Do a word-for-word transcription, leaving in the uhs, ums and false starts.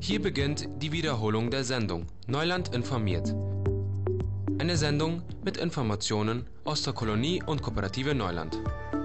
Hier beginnt die Wiederholung der Sendung Neuland informiert. Eine Sendung mit Informationen aus der Kolonie und Kooperative Neuland.